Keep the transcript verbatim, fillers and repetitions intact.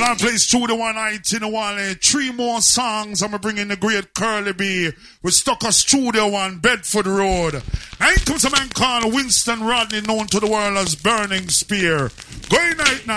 I play Studio one night in the Wally. Three more songs. I'm bringing the great Curly B. We stuck a Studio one, Bedford Road. And comes a man called Winston Rodney, known to the world as Burning Spear. Going night night.